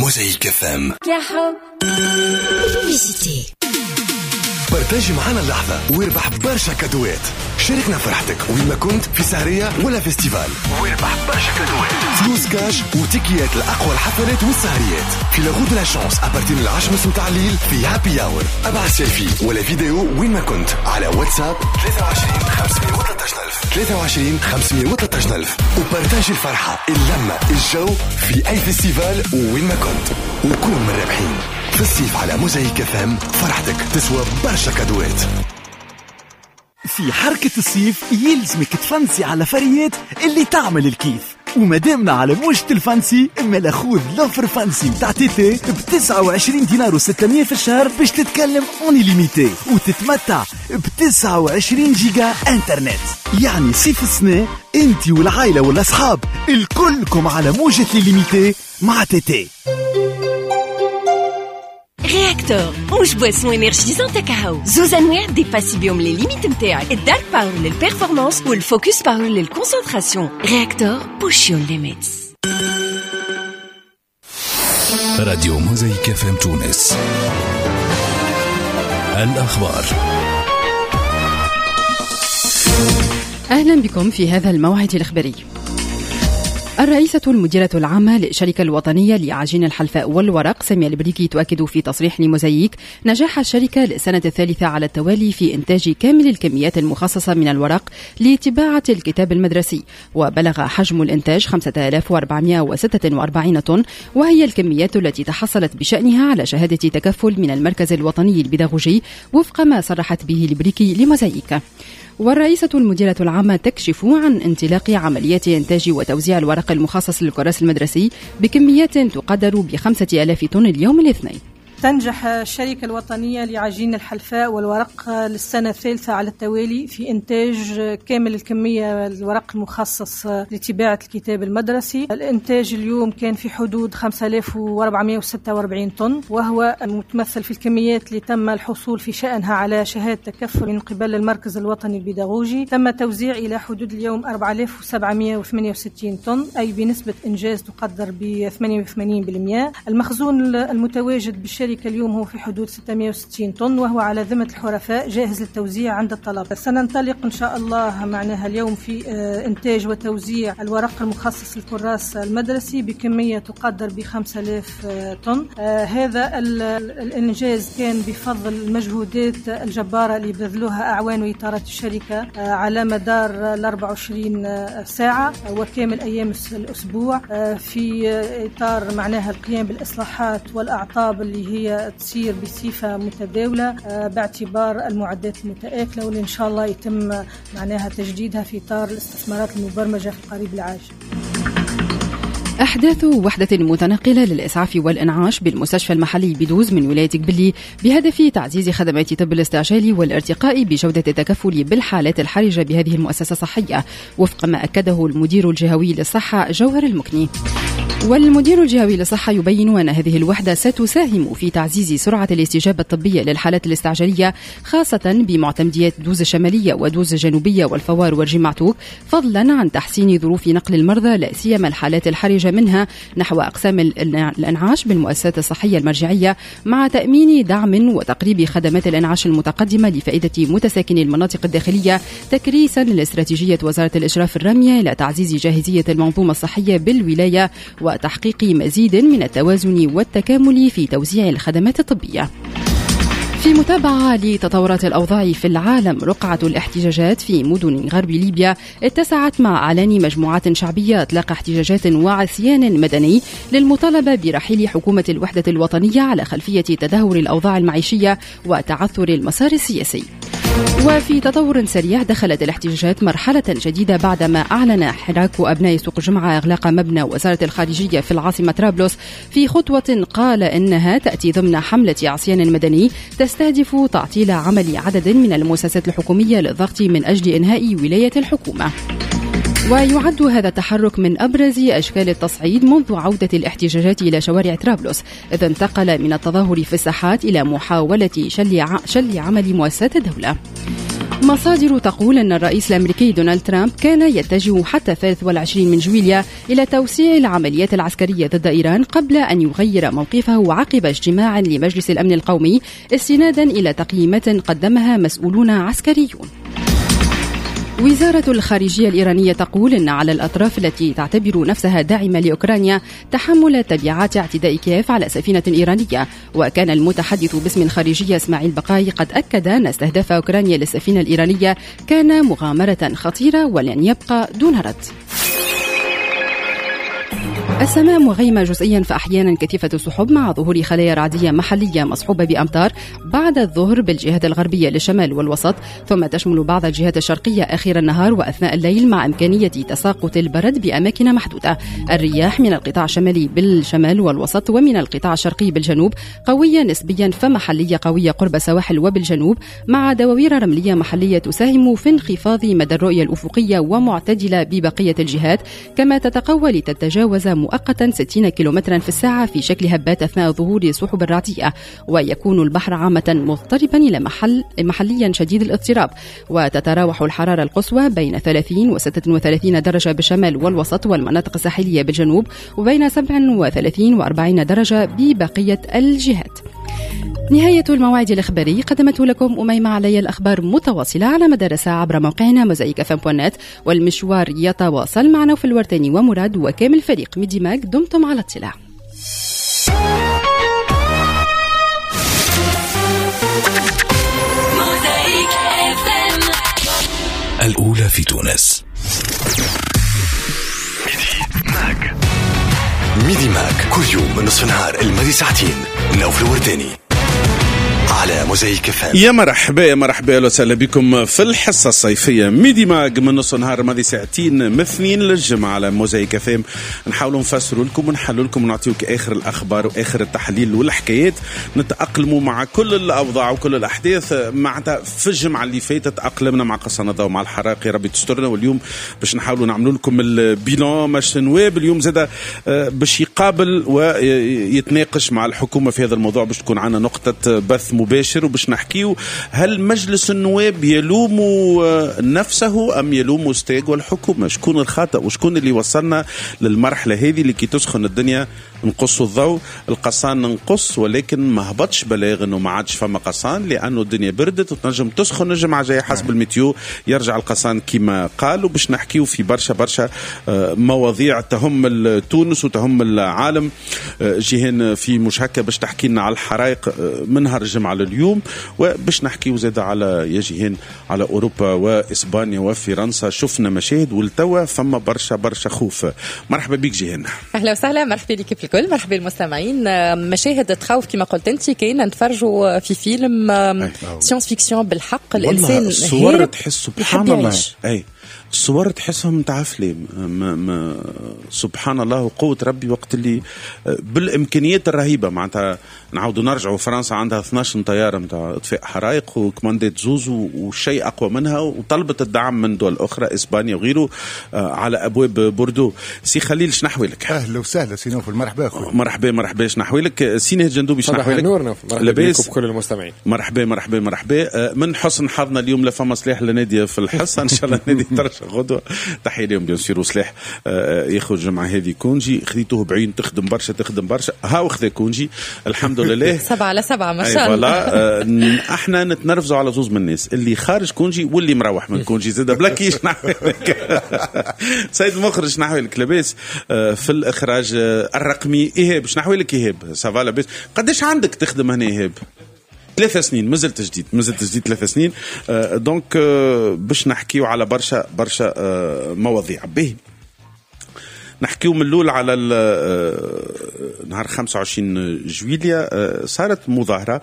موزايك FM. فيزيتي بارتاجي معنا اللحظة واربح برشا كادوات. شاركنا فرحتك وين ما كنت في سهرية ولا فيستيفال، واربح برشا كادوات، فلوس كاش وتيكيات لأقوى الحفلات والسهريات في لاغود لا شانس أبارتين 10 متاع الليل في هابي اور. ابعث سيلفي ولا فيديو وين ما كنت على واتساب 23 513 23 513 وبارتاجي الفرحة، اللمة، الجو في أي فيستيفال وين ما كنت، وكون من الرابحين. في الصيف على موزايك FM فرحتك تسوى برشا كادوات. في حركة الصيف يلزمك تفنسي على فريات اللي تعمل الكيف، ومدامنا على موجة الفانسي اما خذ لوفر فانسي متاع تيتي ب 29 دينار و600 في الشهر باش تتكلم اوني ليميتي وتتمتع ب 29 جيجا انترنت. يعني صيف السنة انتي والعائلة والاصحاب الكلكم على موجة ليميتي مع تيتي. رياكتور موش بواسون انرجيزون كاكاو، زوز انواع ديباسي بيهم لي ليميت نتاعك، الدارك باور للبيرفورمانس والفوكس باور للكونسنتراسيون. رياكتور بوش يور ليميتس. راديو موزايك FM تونس. الأخبار. أهلا بكم في هذا الموعد الإخباري. الرئيسة المديرة العامة للشركة الوطنية لعجين الحلفاء والورق سامية البريكي تؤكد في تصريح لموزايك نجاح الشركة للسنة الثالثة على التوالي في إنتاج كامل الكميات المخصصة من الورق لطباعة الكتاب المدرسي، وبلغ حجم الإنتاج 5446 طن، وهي الكميات التي تحصلت بشأنها على شهادة تكفل من المركز الوطني البيداغوجي وفق ما صرحت به البريكي لموزايك. والرئيسة المديرة العامة تكشف عن انطلاق عمليات إنتاج وتوزيع الورق المخصص للكراس المدرسي بكميات تقدر ب5,000 طن اليوم الاثنين. تنجح الشركة الوطنية لعجين الحلفاء والورق للسنة الثالثة على التوالي في إنتاج كامل الكمية الورق المخصص لطباعة الكتاب المدرسي. الإنتاج اليوم كان في حدود 5446 طن، وهو متمثل في الكميات اللي تم الحصول في شأنها على شهادة تكفل من قبل المركز الوطني البيداغوجي. تم توزيع إلى حدود اليوم 4768 طن، أي بنسبة إنجاز تقدر ب 88%. المخزون المتواجد بالشركة اليوم هو في حدود 660 طن، وهو على ذمة الحرفاء جاهز للتوزيع عند الطلب. سننطلق إن شاء الله معناها اليوم في إنتاج وتوزيع الورق المخصص للكراس المدرسي بكمية تقدر ب5000 طن. هذا الإنجاز كان بفضل المجهودات الجبارة اللي بذلوها أعوان وإطارات الشركة على مدار 24 ساعة وكامل أيام الأسبوع، في إطار معناها القيام بالإصلاحات والأعطاب اللي هي تصير بصفة متداولة باعتبار المعدات المتآكلة، واللي إن شاء الله يتم معناها تجديدها في إطار الاستثمارات المبرمجة في القريب العاجل. أحداث وحدة متنقلة للإسعاف والإنعاش بالمستشفى المحلي بدوز من ولاية قبلي بهدف تعزيز خدمات طب الاستعجال والارتقاء بجودة التكفل بالحالات الحرجة بهذه المؤسسة الصحية، وفق ما أكده المدير الجهوي للصحة جوهر المكني. والمدير الجهوي للصحة يبين أن هذه الوحدة ستساهم في تعزيز سرعة الاستجابة الطبية للحالات الاستعجالية، خاصة بمعتمديات دوز الشمالية ودوز الجنوبية والفوار والجمعتوك، فضلا عن تحسين ظروف نقل المرضى لا سيما الحالات الحرجة منها نحو أقسام الإنعاش بالمؤسسات الصحية المرجعية، مع تأمين دعم وتقريب خدمات الإنعاش المتقدمة لفائدة متساكني المناطق الداخلية، تكريسا لاستراتيجية وزارة الإشراف الرامية إلى تعزيز جاهزية المنظومة الصحية بالولاية وتحقيق مزيد من التوازن والتكامل في توزيع الخدمات الطبية. في متابعة لتطورات الأوضاع في العالم، رقعة الاحتجاجات في مدن غرب ليبيا اتسعت مع إعلان مجموعات شعبية إطلاق احتجاجات وعصيان مدني للمطالبة برحيل حكومة الوحدة الوطنية على خلفية تدهور الأوضاع المعيشية وتعثر المسار السياسي. وفي تطور سريع، دخلت الاحتجاجات مرحلة جديدة بعدما أعلن حراك أبناء سوق الجمعة إغلاق مبنى وزارة الخارجية في العاصمة طرابلس، في خطوة قال إنها تأتي ضمن حملة عصيان مدني تستهدف تعطيل عمل عدد من المؤسسات الحكومية للضغط من أجل إنهاء ولاية الحكومة. ويعد هذا التحرك من أبرز أشكال التصعيد منذ عودة الاحتجاجات إلى شوارع طرابلس، إذ انتقل من التظاهر في الساحات إلى محاولة شل عمل مؤسسات الدولة. مصادر تقول أن الرئيس الأمريكي دونالد ترامب كان يتجه حتى 23 من جويليا إلى توسيع العمليات العسكرية ضد إيران قبل أن يغير موقفه عقب اجتماع لمجلس الأمن القومي استنادا إلى تقييمات قدمها مسؤولون عسكريون. وزارة الخارجية الإيرانية تقول أن على الأطراف التي تعتبر نفسها داعمة لأوكرانيا تحمل تبعات اعتداء كييف على سفينة إيرانية. وكان المتحدث باسم الخارجية إسماعيل بقاي قد أكد أن استهداف أوكرانيا للسفينة الإيرانية كان مغامرة خطيرة ولن يبقى دون رد. السماء مغيمة جزئيا فأحيانا كثيفة سحب مع ظهور خلايا رعدية محلية مصحوبة بأمطار بعد الظهر بالجهات الغربية للشمال والوسط، ثم تشمل بعض الجهات الشرقية آخر النهار وأثناء الليل مع إمكانية تساقط البرد بأماكن محدودة. الرياح من القطاع الشمالي بالشمال والوسط ومن القطاع الشرقي بالجنوب قوية نسبيا فمحلية قوية قرب السواحل وبالجنوب، مع دواوير رملية محلية تساهم في انخفاض مدى الرؤية الأفقية ومعتدلة ببقية الجهات، كما تتقوى لتتجاوز مؤقتا 60 كيلومترا في الساعة في شكل هبات أثناء ظهور سحب الرعدية. ويكون البحر عامة مضطربا إلى محليا شديد الاضطراب، وتتراوح الحرارة القصوى بين 30 و 36 درجة بالشمال والوسط والمناطق الساحلية بالجنوب، وبين 37 و 40 درجة ببقية الجهات. نهاية الموعد الإخباري قدمته لكم أميمة علي. الأخبار متواصلة على مدار الساعة عبر موقعنا mozaikfm.net، والمشوار يتواصل مع نوف الورتاني ومراد وكامل فريق ميدي ماك. دمتم على اطلاع. الأولى في تونس. ميدي ماك كل يوم من نصف النهار الماضي ساعتين. نوف الورتاني على موزايك فام. يا مرحبا وسهلا بكم في الحصة الصيفية ميدي ماج من نص نهار ماضي ساعتين من 2 للجمعة على موزايك فام. نحاولوا نفسروا لكم ونحلوا لكم ونعطيوك آخر الأخبار وآخر التحليل والحكايات، نتأقلموا مع كل الأوضاع وكل الأحداث. معناتها في الجمعة اللي فاتت تأقلمنا مع قصة الضوء ومع الحرائق، يا ربي تسترنا. واليوم باش نحاولوا نعملوا لكم البيلان مش نواب. اليوم زاد باش يقابل ويتناقش مع الحكومة في هذا الموضوع، باش تكون عنا نقطة بث مباشر وباش نحكيو هل مجلس النواب يلوم نفسه أم يلوم ستاغ والحكومة؟ شكون الخطأ وشكون اللي وصلنا للمرحلة هذه اللي كي تسخن الدنيا نقص الضوء؟ القصان ننقص ولكن ما هبطش بلاغ انه ما عادش فما قصان لانه الدنيا بردت وتنجم تسخن الجمعة جاية حسب الميتيو يرجع القصان كما قالوا. باش نحكيو في برشا مواضيع تهم تونس وتهم العالم. جيهان في مش هكا باش تحكي لنا على الحرائق من نهار الجمعة لليوم، وباش نحكيو زاد على يا جيهان على أوروبا وإسبانيا وفرنسا. شفنا مشاهد والتوا فما برشا خوف. مرحبا بك جيهان. أهلا وسهلا، مرحبا لك في الكل، مرحبا المستمعين. مشاهد تخوف كما قلت انت، كاين نتفرجوا في فيلم سيونس فيكسيون بالحق. الانسان الصور تحس سبحان الله، اي الصور تحسهم متاع افلام. سبحان الله وقوة ربي وقت اللي بالامكانيات الرهيبه. معناتها نعاودوا نرجعوا فرنسا عندها 12 طياره متاع اطفاء حرائق وكماندات زوز وشيء اقوى منها، وطلبت الدعم من دول اخرى اسبانيا وغيره على ابواب بوردو. سي خليل شنحوي لك؟ اهلا وسهلا سي نوف. مرحبا اخوي. مرحبا شنحوي لك؟ سي نهج جندوبي شنحوي لك؟ نورنا لاباس بكل المستمعين. مرحبا من حسن حظنا اليوم لا فما سلاح لنادي في الحصه ان شاء الله النادي ترشح غدوه. تحيه لهم بيان سير. وسلاح يخرج مع هذه كونجي خذيته بعين تخدم برشا هاو خذا كونجي الحمد لله 7/7 ما شاء الله. احنا نتنرفزوا على زوز من الناس اللي خارج كونجي واللي مروح من كونجي زاد بلاكيش. سيد المخرج شنحوي لك؟ لاباس في الاخراج الرقمي ايهاب شنحوي لك؟ ايهاب سافا لاباس. قداش عندك تخدم هنا ايهاب؟ 3 سنين. مازلت جديد 3 سنين. دونك باش نحكيو على برشا مواضيع. به نحكيو من الأول على نهار 25 جويليا صارت مظاهرة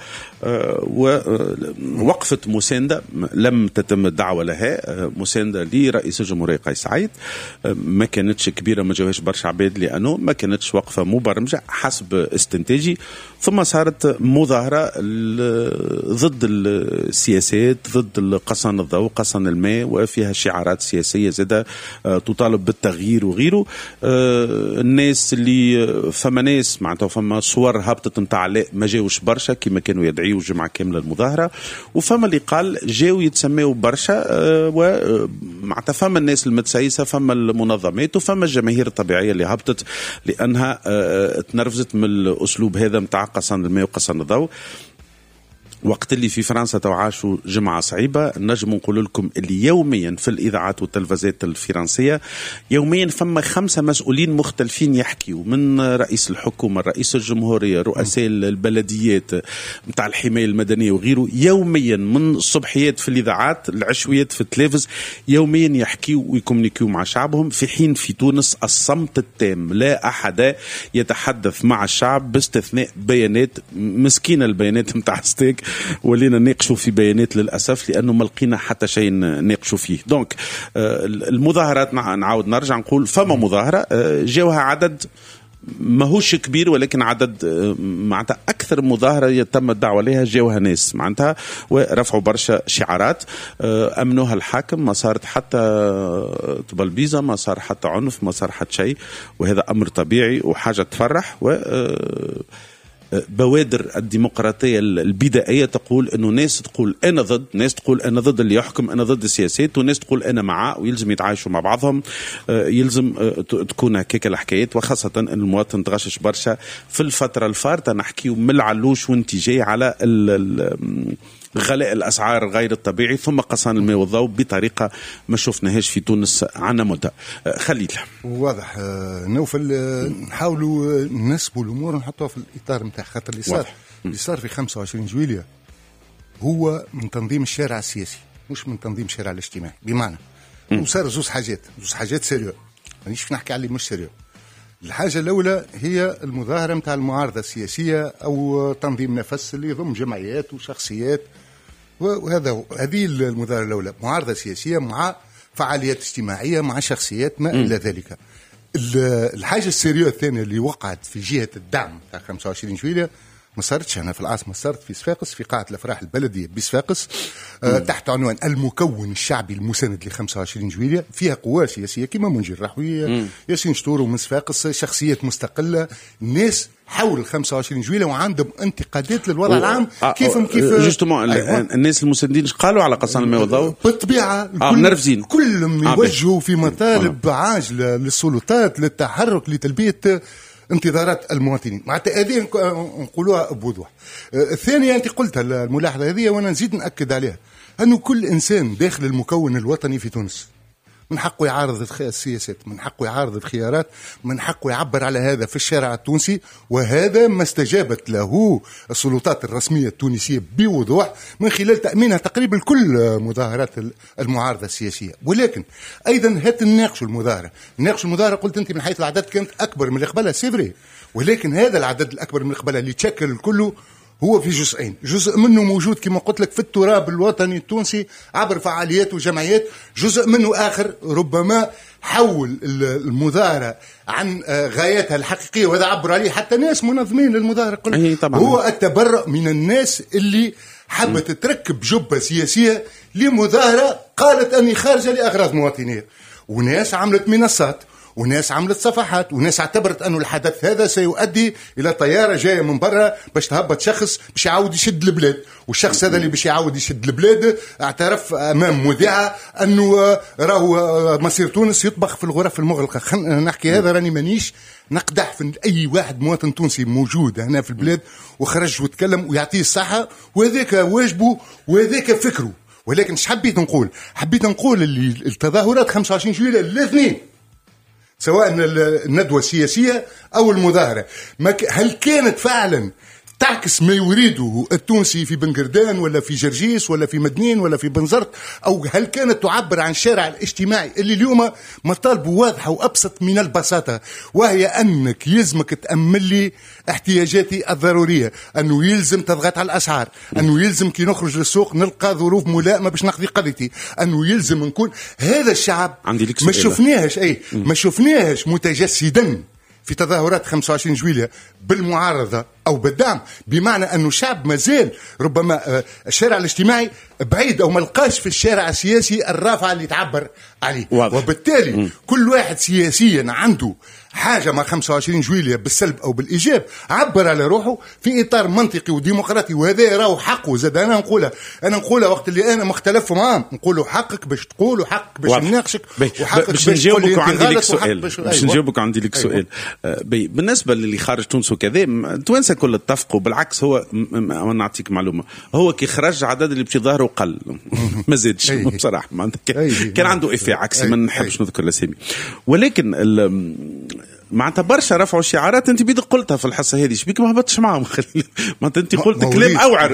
ووقفت مساندة لم تتم الدعوة لها، مساندة لرئيس الجمهورية قيس سعيد. ما كانتش كبيرة، ما جاوهاش برشا عباد لأنه ما كانتش وقفة مبرمجة حسب استنتاجي. ثم صارت مظاهرة ضد السياسات، ضد قصان الضوء قصان الماء، وفيها شعارات سياسية زادة تطالب بالتغيير وغيره. الناس اللي فما ناس معناتها فما صور هبطت نتاع ما جاوش برشا كما كانوا يدعيوا جمعة كاملة المظاهرة، وفما فما اللي قال جاو يتسميوا برشا ومعناتها فما الناس المتسيسة، فما المنظمات، وفما الجماهير الطبيعية اللي هبطت لأنها تنرفزت من الأسلوب هذا متاع قصن الماء وقصن الضوء. وقت اللي في فرنسا توعاشوا جمعة صعيبة، نجم نقول لكم اللي يوميا في الإذاعات والتلفزيات الفرنسية يوميا فما 5 مسؤولين مختلفين يحكيوا، من رئيس الحكومة، رئيس الجمهورية، رؤساء البلديات متاع الحماية المدنية وغيره، يوميا من الصبحيات في الإذاعات، العشويات في التلفز، يوميا يحكيوا ويكومنيكيوا مع شعبهم. في حين في تونس الصمت التام، لا أحد يتحدث مع الشعب باستثناء بيانات مسكينة، البيانات متاع ستيك ولينا نناقشوا في بيانات للأسف لأنه ما لقينا حتى شيء نناقشوا فيه. دونك المظاهرات نعاود نرجع نقول فما مظاهرة جاوها عدد ماهوش كبير، ولكن عدد معناتها أكثر مظاهرة يتم الدعوة لها جاوها ناس معناتها ورفعوا برشا شعارات أمنوها الحاكم، ما صارت حتى تبلبيزة، ما صار حتى عنف، ما صار حتى شيء، وهذا أمر طبيعي وحاجة تفرح. بوادر الديمقراطية البدائية تقول أنه ناس تقول أنا ضد، ناس تقول أنا ضد اللي يحكم، أنا ضد السياسات، وناس تقول أنا معاه، ويلزم يتعايشوا مع بعضهم. يلزم تكون هكاك الحكايات، وخاصة أن المواطن تغشش برشا في الفترة الفارطة. نحكيو من العلوش وانت جاي على غلاء الأسعار غير الطبيعي، ثم قصان الماء والضوء بطريقة ما شفناهاش في تونس عنا مدة. خليل واضح نوفل، نحاولوا نسبوا الأمور ونحطوها في الإطار متاع خاطر اللي صار في 25 جويلية هو من تنظيم الشارع السياسي مش من تنظيم الشارع الاجتماعي. بمعنى وصار زوز حاجات سيريو، مانيش نحكي على اللي مش سيريو. الحاجة الأولى هي المظاهرة متاع المعارضة السياسية أو تنظيم نفس اللي يضم جمعيات وشخصيات، هذه المظاهرة الأولى، معارضة سياسية مع فعاليات اجتماعية مع شخصيات ما إلى ذلك. الحاجة السيريو الثانية اللي وقعت في جهة الدعم تاع 25 جويلية ما صارتش هنا في العاصمة، صارت في صفاقس في قاعة الأفراح البلدية بصفاقس تحت عنوان المكون الشعبي المساند ل 25 جويلية. فيها قوى سياسية كما منجي الرحوية، ياسين شتورو من صفاقس، شخصيات مستقلة، ناس حول 25 جويلية وعندهم انتقادات للوضع العام. كيف جوستومون الناس المساندين قالوا على قصان الماء والضوء بالطبيعة منرفزين، كلهم يوجهوا في مطالب عاجلة للسلطات للتحرك لتلبية انتظارات المواطنين. معناتها هذه نقولوها بوضوح. الثانية أنت قلتها الملاحظة هذه وأنا نزيد نأكد عليها، أنه كل إنسان داخل المكون الوطني في تونس من حقه يعارض السياسات، من حقه يعارض الخيارات، من حقه يعبر على هذا في الشارع التونسي، وهذا ما استجابت له السلطات الرسمية التونسية بوضوح من خلال تأمينها تقريبا كل مظاهرات المعارضة السياسية. ولكن أيضا هات نناقشوا المظاهرة قلت أنت من حيث العدد كانت أكبر من اللي قبلها سيفري، ولكن هذا العدد الأكبر من اللي قبلها اللي تشكل الكل هو في جزئين، جزء منه موجود كما قلت لك في التراب الوطني التونسي عبر فعاليات وجمعيات، جزء منه آخر ربما حول المظاهرة عن غاياتها الحقيقية، وهذا عبر عليه حتى ناس منظمين للمظاهرة هو التبرؤ من الناس اللي حبت تركب جبة سياسية لمظاهرة قالت أني خارجة لأغراض مواطنية، وناس عملت منصات وناس عملت صفحات وناس اعتبرت أنه الحدث هذا سيؤدي إلى طيارة جاية من برا باش تهبط شخص باش يعاود يشد البلاد، والشخص هذا اللي باش يعاود يشد البلاد اعترف أمام مذيعة أنه راهو مصير تونس يطبخ في الغرف المغلقة. خلينا نحكي هذا، راني مانيش نقدح في أي واحد مواطن تونسي موجود هنا في البلاد وخرج وتكلم ويعطيه الصحة، وهذاك واجبه وهذاك فكره. ولكن ايش حبيت نقول اللي التظاهرات 25 جويلية الاثنين سواء الندوة السياسية أو المظاهرة هل كانت فعلا تعكس ما يريده التونسي في بنقردان ولا في جرجيس ولا في مدنين ولا في بنزرت، أو هل كانت تعبر عن الشارع الاجتماعي اللي اليوم مطالبه واضحة وأبسط من البساطة، وهي أنك يلزمك تأمن لي احتياجاتي الضرورية، أنه يلزم تضغط على الأسعار، أنه يلزم كي نخرج للسوق نلقى ظروف ملائمة باش نقضي قضيتي، أنه يلزم نكون هذا الشعب ما شفناهش متجسدا في تظاهرات 25 جويلية بالمعارضة أو بالدعم، بمعنى أنه الشعب مازال ربما الشارع الاجتماعي بعيد أو ملقاش في الشارع السياسي الرافع اللي تعبر عليه. واضح. وبالتالي كل واحد سياسيا عنده حاجه مع 25 جويلية بالسلب او بالايجاب، عبر على روحه في اطار منطقي وديمقراطي، وهذا راهو حقه. زاد انا نقولها وقت اللي انا مختلف معاه، نقولوا حقك باش تقول وحقك باش نناقشك وحقك باش نجاوبك. عندي لك سؤال باش نجاوبك، عندي لك سؤال. بالنسبه للي خارج تونس وكذا، التوانسه كل اتفقوا. بالعكس هو نعطيك معلومه، هو كي خرج عدد اللي باش يظهروا قل ما زادش بصراحه. كان عنده إفي عكسي، ما نحبش نذكر الاسامي، ولكن معناتها برشا رفعوا شعارات. انت بيدك قلتها في الحصه هذه، شبيك ما هبطش معاهم؟ معناتها انت قلت كلام اوعر.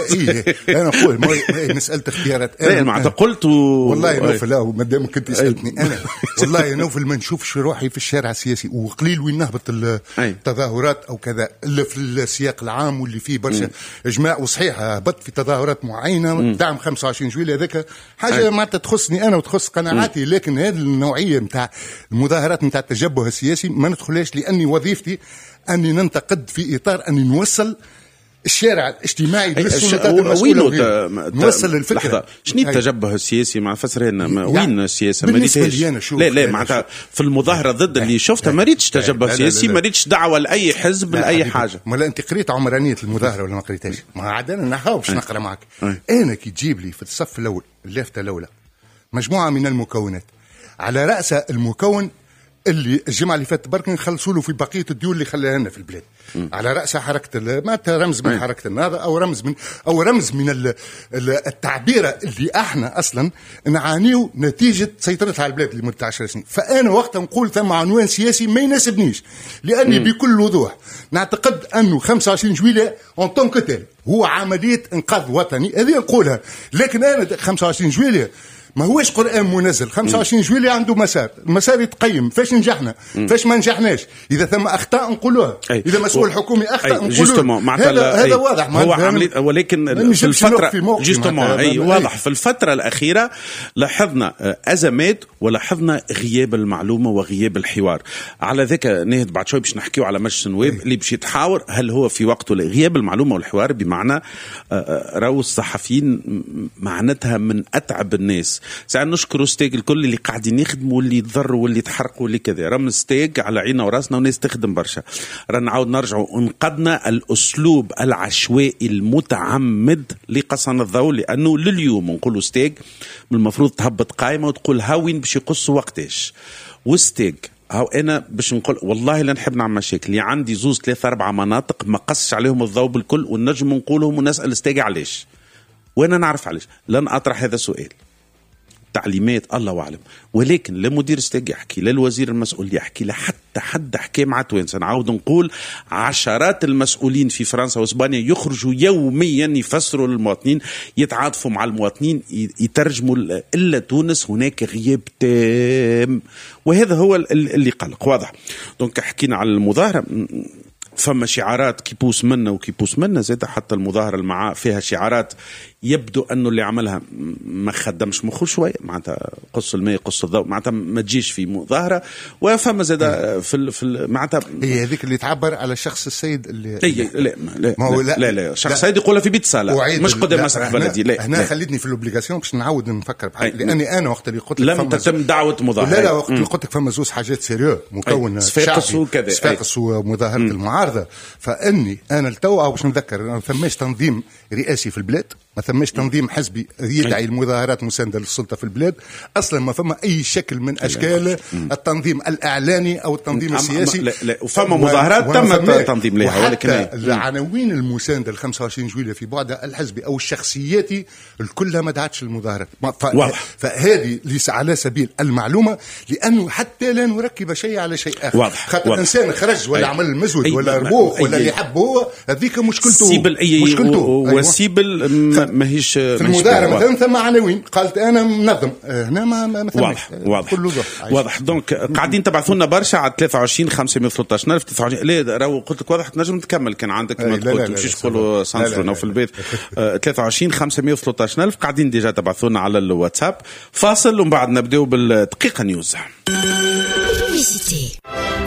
انا نقول مساله اختيارات. معناتها قلت والله نوفل، ما دام كنت سالتني انا والله نوفل ما نشوفش روحي في الشارع السياسي، وقليل وين نهبط التظاهرات او كذا الا في السياق العام واللي فيه برشا اجماع. وصحيح هبطت في تظاهرات معينه دعم 25 جويلية، هذاك حاجه معناتها تخصني انا وتخص قناعاتي. لكن هذه النوعيه نتاع المظاهرات نتاع التجبه السياسي ما ندخلهاش، لاني وظيفتي اني ننتقد في اطار اني نوصل الشارع الاجتماعي للسلطات المسؤولة، نوصل الفكره. شنو التجبه السياسي؟ مع فسرنا وين السياسه؟ بالنسبه لي انا لا معناتها في المظاهره ضد اللي شفتها ما ريتش تجبه سياسي، ما ريتش دعوه لاي حزب لاي حاجه. ما انت قريت عمرانيه المظاهره ولا ما قريتهاش؟ ما عاد انا نحاول باش نقرا معك. انا كي تجيب لي في الصف الاول اللافته الاولى مجموعه من المكونات، على راس المكون اللي الجمعة اللي فاتت برك نخلصوا له في بقية الديون اللي خلاها لنا في البلاد، على رأسها حركة ما رمز من حركة النهضة أو رمز من التعبيرة اللي احنا أصلا نعانيه نتيجة سيطرتها على البلاد لمدة 10 سنين. فأنا وقتها نقول ثم عنوان سياسي ما يناسبنيش، لأني بكل وضوح نعتقد أنه 25 جويلية أن طون كتال هو عملية إنقاذ وطني، هذه نقولها. لكن أنا 25 جويلية ما هوش قرآن منزل. 25 جويلية عنده المسار يتقيم، فاش نجحنا فاش ما نجحناش، إذا ثم أخطاء نقولوها، إذا مسؤول حكومي أخطأ نقولوها. هذا واضح. هو ولكن في الفترة واضح في الفترة الأخيرة لاحظنا أزمات ولاحظنا غياب المعلومة وغياب الحوار. على ذاك نهد بعد شوي باش نحكيو على مجلس النواب اللي باش يتحاور هل هو في وقته. غياب المعلومة والحوار بمعنى راهو الصحفيين معناتها من أتعب الناس. ساعة نشكر ستيج الكل اللي قاعدين يخدموا واللي يتضروا واللي يتحرقوا واللي كذا. رغم ستيج على عيننا وراسنا وناس تخدم برشا. رانا نعاود نرجعوا انقذنا الأسلوب العشوائي المتعمد لقصنا الضوء، لأنه لليوم نقولوا ستيج من المفروض تهبط قائمة وتقول هاوين باش يقصوا وقتاش. وستيج هاو أنا باش نقول والله لا نحب نعمل مشاكل، اللي عندي 2-3-4 مناطق ما قصش عليهم الضوء بالكل، ونجم نقولهم ونسأل ستيج علاش، وأنا نعرف علاش. لن أطرح هذا السؤال، تعليمات الله أعلم، ولكن لا مدير ستاج يحكي، لا الوزير المسؤول يحكي، لا حتى حد حكي مع توانسة. نعاود نقول عشرات المسؤولين في فرنسا وإسبانيا يخرجوا يوميا يفسروا للمواطنين، يتعاطفوا مع المواطنين، يترجموا. إلا تونس هناك غياب تام، وهذا هو اللي قلق واضح. دونك حكينا على المظاهرة، فما شعارات كيبوس منا وكيبوس منا زاد. حتى المظاهرة المعاه فيها شعارات يبدو أنه اللي عملها ما خدمش مخه شوية، معناتها قص الماء قص الضوء، معناتها ما تجيش في مظاهرة. وفما زاد في معناتها هي هذيك اللي تعبر على شخص السيد اللي لا شخص السيد يقولها في بيت صالة مش قدام مسرح بلدي. لا هنا خليتني في الأوبليغاسيون باش نعاود نفكر بحاجة، لأني أنا وقت اللي قلت لك لم تتم دعوة مظاهرة. لا وقت اللي قلت لك فما زوز حاجات سيريو، مكون صفاقس ومظاهرة المعارضة. فاني انا التو باش نذكر ما ثماش تنظيم رئاسي في البلاد، ما ثماش تنظيم حزبي يدعي المظاهرات مساندة للسلطة في البلاد. أصلا ما فما أي شكل من أشكال التنظيم الإعلاني أو التنظيم السياسي. لا وفما مظاهرات تم تنظيم لها، ولكن العناوين المساندة ل 25 جويلية في بعدها الحزبي أو الشخصياتي الكلها ما دعتش المظاهرات. فهذه ليس على سبيل المعلومة، لأنه حتى لا نركب شيء على شيء آخر. خاطر الإنسان خرج ولا عمل المزود ولا ربوخ ولا اللي يحب هو، هذيك مشكلته. وسيبل ماهيش في المظاهرة مثلا ثم عناوين قالت أنا منظم، هنا ما واضح. دونك قاعدين تبعثوا لنا برشا على 23 513 ألف 23. لا راهو قلت لك واضح تنجم تكمل كان عندك ما تقول مشيش تقولوا سانسرنا في البيت. 23 513 ألف قاعدين ديجا تبعثوا لنا على الواتساب. فاصل ومن بعد نبداو بالدقيقة نيوز.